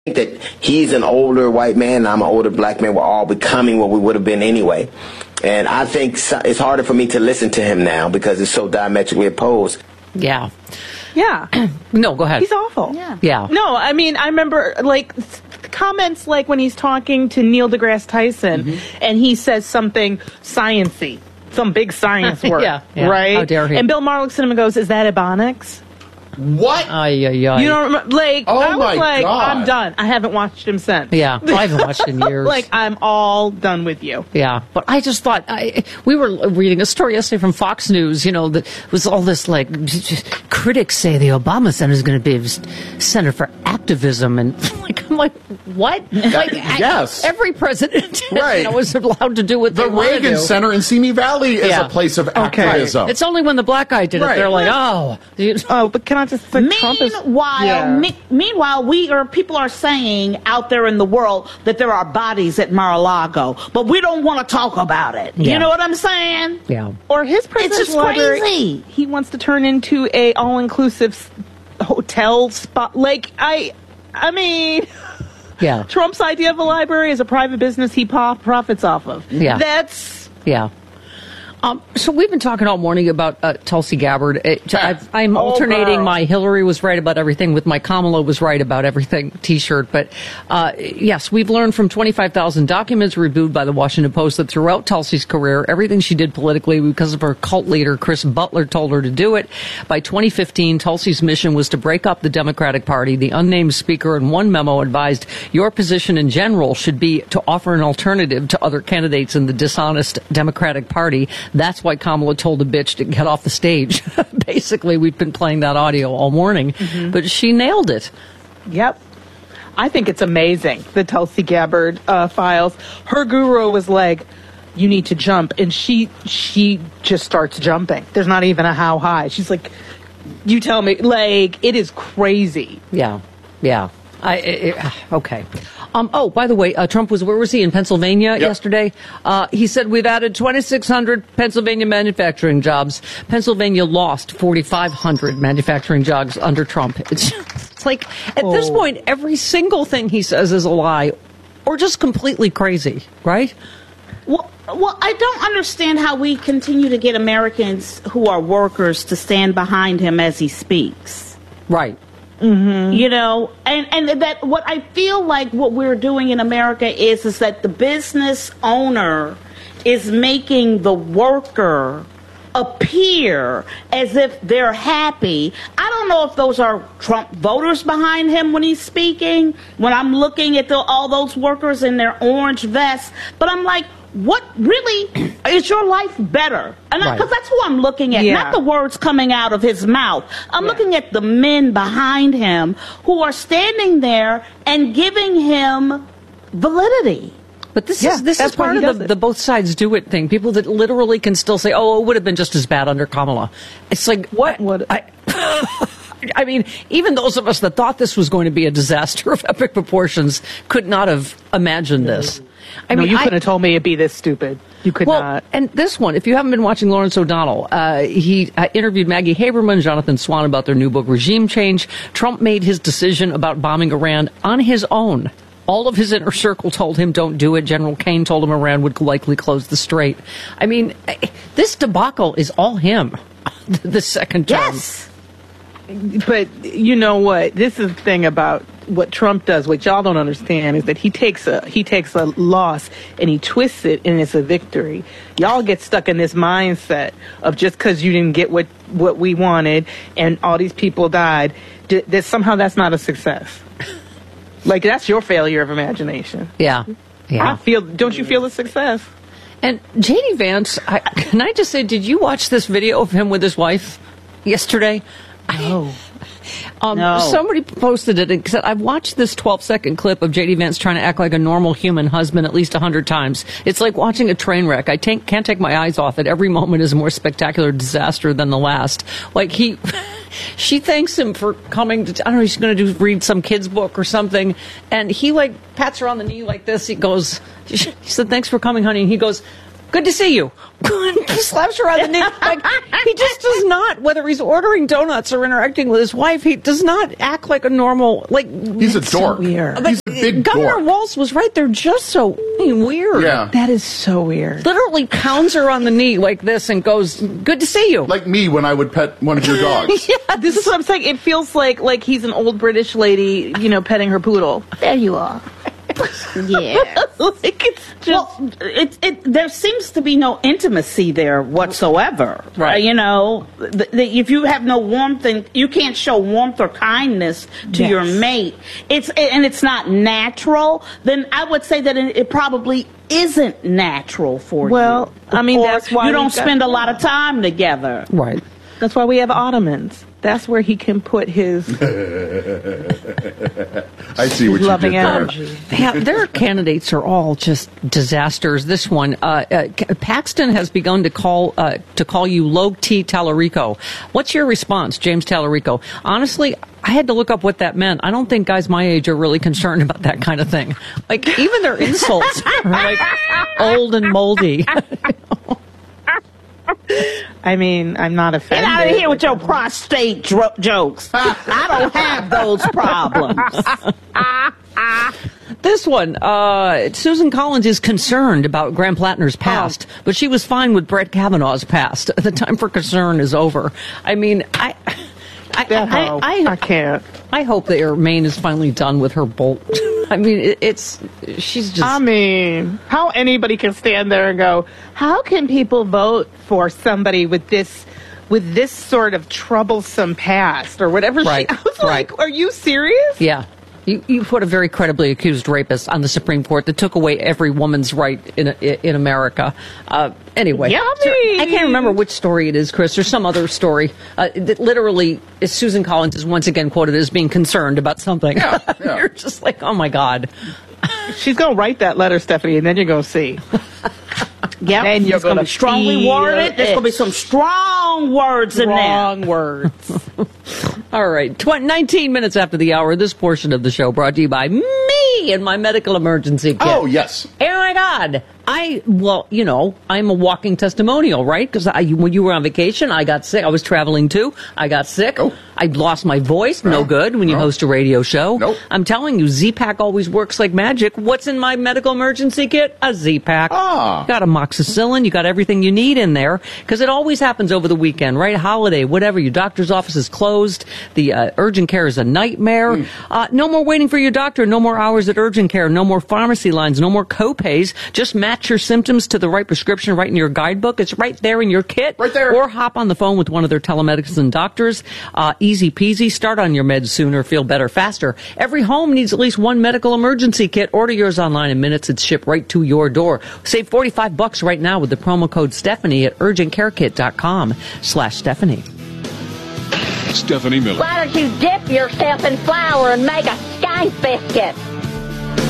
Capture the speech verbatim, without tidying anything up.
think that he's an older white man and I'm an older black man. We're all becoming what we would have been anyway. And I think it's harder for me to listen to him now because it's so diametrically opposed. Yeah. Yeah. No, go ahead. He's awful. Yeah. Yeah. No, I mean, I remember, like, comments like when he's talking to Neil deGrasse Tyson mm-hmm. and he says something science-y, some big science word, yeah, yeah. right? How dare he? And Bill Maher looks at him and goes, is that Ebonics? What? Ay, ay, ay. You don't remember? Like, oh I was my like, God. I'm done. I haven't watched him since. Yeah, well, I haven't watched in years. Like, I'm all done with you. Yeah, but I just thought, I, we were reading a story yesterday from Fox News, you know, that was all this, like, critics say the Obama Center is going to be a center for activism. And, like, I'm like, what? Like, yes. I, every president right. you know, was allowed to do what the they want to do. The Reagan Center in Simi Valley is yeah. a place of okay. activism. It's only when the black guy did right. it, they're like, oh. Oh, but can I just say Trump is... Meanwhile, yeah. me, meanwhile, we are people are saying out there in the world that there are bodies at Mar-a-Lago, but we don't want to talk about it. Yeah. You know what I'm saying? Yeah. Or his It's presidential just library, crazy. he wants to turn into a all-inclusive hotel spot. Like, I, I mean, yeah. Trump's idea of a library is a private business he po- profits off of. Yeah. That's... Yeah. Um, so we've been talking all morning about uh, Tulsi Gabbard. It, I've, I'm oh, alternating girl. my Hillary was right about everything with my Kamala was right about everything T-shirt. But uh, yes, we've learned from twenty-five thousand documents reviewed by the Washington Post that throughout Tulsi's career, everything she did politically because of her cult leader, Chris Butler, told her to do it. By twenty fifteen, Tulsi's mission was to break up the Democratic Party. The unnamed speaker in one memo advised your position in general should be to offer an alternative to other candidates in the dishonest Democratic Party. That's why Kamala told the bitch to get off the stage. Basically, we've been playing that audio all morning, mm-hmm. but she nailed it. Yep. I think it's amazing, the Tulsi Gabbard uh, files. Her guru was like, you need to jump, and she she just starts jumping. There's not even a how high. She's like, you tell me. Like, it is crazy. Yeah, yeah. I, it, okay. Um, oh, by the way, uh, Trump was, where was he, in Pennsylvania yep. yesterday? Uh, he said, we've added twenty-six hundred Pennsylvania manufacturing jobs. Pennsylvania lost forty-five hundred manufacturing jobs under Trump. It's, it's like, at oh. this point, every single thing he says is a lie or just completely crazy, right? Well, well, I don't understand how we continue to get Americans who are workers to stand behind him as he speaks. Right. Mm-hmm. You know, and, and that what I feel like what we're doing in America is is that the business owner is making the worker appear as if they're happy. I don't know if those are Trump voters behind him when he's speaking, when I'm looking at the, all those workers in their orange vests, but I'm like, what really is your life better? And because right. that's who I'm looking at, yeah. not the words coming out of his mouth. I'm yeah. looking at the men behind him who are standing there and giving him validity. But this yeah, is this is part of the, the both sides do it thing. People that literally can still say, "Oh, it would have been just as bad under Kamala." It's like what? What? I, I mean, even those of us that thought this was going to be a disaster of epic proportions could not have imagined this. I no, mean, you I, couldn't have told me it'd be this stupid. You could well, not. And this one, if you haven't been watching Lawrence O'Donnell, uh, he uh, interviewed Maggie Haberman, Jonathan Swan about their new book, Regime Change. Trump made his decision about bombing Iran on his own. All of his inner circle told him don't do it. General Kane told him Iran would likely close the strait. I mean, this debacle is all him, the second term. Yes. But you know what? This is the thing about what Trump does, what y'all don't understand, is that he takes a he takes a loss and he twists it and it's a victory. Y'all get stuck in this mindset of just because you didn't get what, what we wanted and all these people died, that somehow that's not a success. Like, that's your failure of imagination. Yeah. Yeah. I feel, don't you feel a success? And J D Vance, I, can I just say, did you watch this video of him with his wife yesterday? No. Um, no. Somebody posted it and said, I've watched this twelve second clip of J D Vance trying to act like a normal human husband at least one hundred times. It's like watching a train wreck. I take, can't take my eyes off it. Every moment is a more spectacular disaster than the last. Like, he... She thanks him for coming to, I don't know, she's going to do read some kid's book or something. And he, like, pats her on the knee like this. He goes, she said, thanks for coming, honey. And he goes, good to see you. He slaps her on the knee. Like, he just does not, whether he's ordering donuts or interacting with his wife, he does not act like a normal, like... He's a dork. So weird. But He's a big Governor dork. Walz was right there, just so weird. Yeah. That is so weird. Literally pounds her on the knee like this and goes, good to see you. Like me when I would pet one of your dogs. Yeah, this is what I'm saying. It feels like like he's an old British lady, you know, petting her poodle. There you are. Yeah. Like it's just Well, it, it, there seems to be no intimacy there whatsoever. Right. You know, th- th- if you have no warmth and you can't show warmth or kindness to Yes. your mate, it's and it's not natural, then I would say that it, it probably isn't natural for you. Well, I mean, Or that's why you don't we've got- spend a lot of time together. Right. that's why we have ottomans. That's where he can put his I see what loving you did there. energy. Yeah, their candidates are all just disasters. This one, uh, uh, Paxton has begun to call uh, to call you Low T Tallarico. What's your response, James Tallarico? Honestly, I had to look up what that meant. I don't think guys my age are really concerned about that kind of thing. Like, even their insults are like old and moldy. I mean, I'm not Get offended. out of here with your prostate dro- jokes. I don't have those problems. This one, uh, Susan Collins is concerned about Graham Plattner's past, Oh. but she was fine with Brett Kavanaugh's past. The time for concern is over. I mean, I, I, That I, hoe. I, I can't. I hope that Maine is finally done with her bolt. I mean, it, it's she's just. I mean, how anybody can stand there and go, how can people vote for somebody with this with this sort of troublesome past or whatever? Right, She, I was right. like, are you serious? Yeah. You, you put a very credibly accused rapist on the Supreme Court that took away every woman's right in in America. Uh, anyway, Yummy. so I can't remember which story it is, Chris. There's some other story uh, that literally is Susan Collins is once again quoted as being concerned about something. Yeah, yeah. You're just like, oh my God. She's going to write that letter, Stephanie, and then you're going to see. Yep. Then you're It's going to gonna be strongly feel worded. There's it. going to be some strong words in there. Wrong words. All right, Tw- nineteen minutes after the hour, this portion of the show brought to you by me and my medical emergency kit. Oh, yes. Oh my God. I, well, you know, I'm a walking testimonial, right? Because I, when you were on vacation, I got sick. I was traveling too. I got sick. Oh. I lost my voice. No, No. good when you No. host a radio show. Nope. I'm telling you, Z-Pack always works like magic. What's in my medical emergency kit? A Z-Pack. Ah. Got amoxicillin. You got everything you need in there. Because it always happens over the weekend, right? Holiday, whatever. Your doctor's office is closed. The uh, urgent care is a nightmare. Mm. Uh, no more waiting for your doctor. No more hours at urgent care. No more pharmacy lines. No more co-pays. Just match your symptoms to the right prescription right in your guidebook. It's right there in your kit. Right there. Or hop on the phone with one of their telemedicine doctors. Uh, easy peasy. Start on your meds sooner. Feel better faster. Every home needs at least one medical emergency kit. Order yours online in minutes. It's shipped right to your door. Save forty-five bucks right now with the promo code Stephanie at urgentcarekit.com slash Stephanie. Stephanie Miller. Why don't you dip yourself in flour and make a skank biscuit?